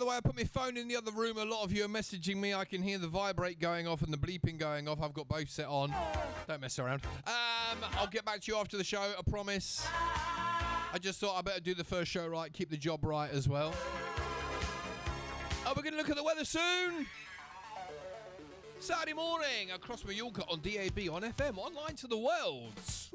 the way, I put my phone in the other room. A lot of you are messaging me. I can hear the vibrate going off and the bleeping going off. I've got both set on. Don't mess around. I'll get back to you after the show, I promise. I just thought I better do the first show right, keep the job right as well. We're going to look at the weather soon. Saturday morning across Mallorca on DAB, on FM, online to the world.